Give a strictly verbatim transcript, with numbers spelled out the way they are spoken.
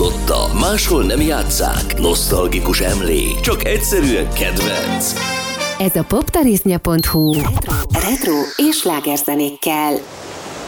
hallotta, máshol nem játsszák, nosztalgikus emlék, csak egyszerűen kedvenc. Ez a poptarisznya pont hu retro, retro és slágerzenékkel.